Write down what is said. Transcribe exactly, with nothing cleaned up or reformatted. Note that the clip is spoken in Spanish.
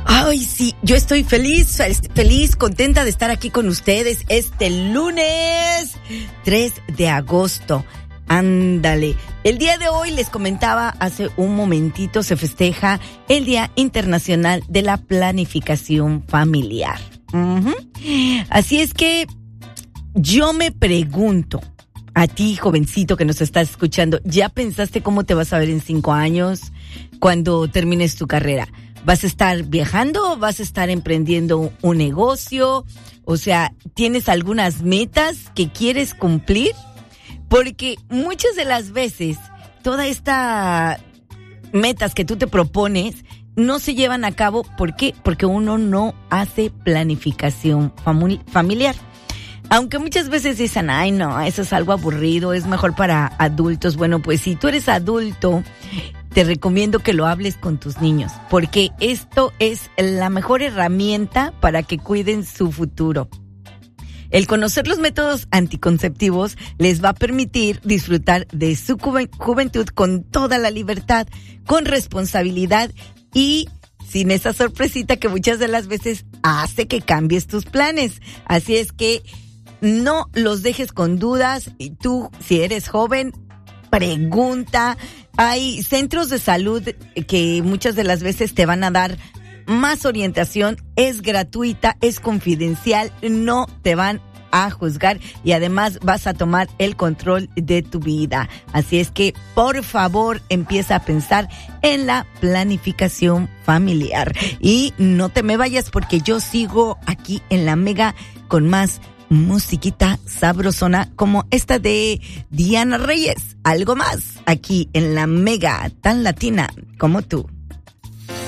Ay, sí, yo estoy feliz, feliz, contenta de estar aquí con ustedes este lunes tres de agosto. Ándale. El día de hoy, les comentaba hace un momentito, se festeja el Día Internacional de la Planificación Familiar. Uh-huh. Así es que yo me pregunto, a ti, jovencito que nos estás escuchando, ¿ya pensaste cómo te vas a ver en cinco años cuando termines tu carrera? ¿Vas a estar viajando? ¿Vas a estar emprendiendo un negocio? O sea, ¿tienes algunas metas que quieres cumplir? Porque muchas de las veces, todas estas metas que tú te propones no se llevan a cabo. ¿Por qué? Porque uno no hace planificación famili- familiar. Aunque muchas veces dicen, ay no, eso es algo aburrido, es mejor para adultos. Bueno, pues si tú eres adulto, te recomiendo que lo hables con tus niños, porque esto es la mejor herramienta para que cuiden su futuro. El conocer los métodos anticonceptivos les va a permitir disfrutar de su juventud con toda la libertad, con responsabilidad y sin esa sorpresita que muchas de las veces hace que cambies tus planes. Así es que no los dejes con dudas, y tú, si eres joven, pregunta. Hay centros de salud que muchas de las veces te van a dar más orientación, es gratuita, es confidencial, no te van a juzgar y además vas a tomar el control de tu vida. Así es que, por favor, empieza a pensar en la planificación familiar. Y no te me vayas porque yo sigo aquí en la Mega con más musiquita sabrosona como esta de Diana Reyes. Algo más aquí en la Mega, tan latina como tú.